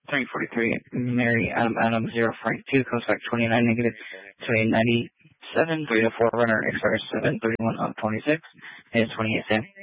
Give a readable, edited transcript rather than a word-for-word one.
343, Mary Adam 042, comes back 29 negative, 2897, 3 to 4 runner, expires 731 of 26, and 28 cents.